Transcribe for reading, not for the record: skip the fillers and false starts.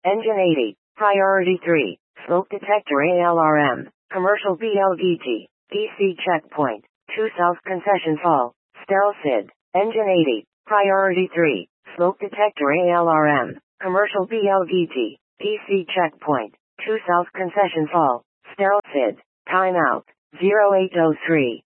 Engine 80. Priority 3. Smoke detector ALRM. Commercial BLDT. DC checkpoint. 2 South Concession Fall. Sterile SID. Engine 80. Priority 3. Smoke detector ALRM. Commercial BLDT. DC checkpoint. 2 South Concession Fall. Sterile SID. Timeout. 0803.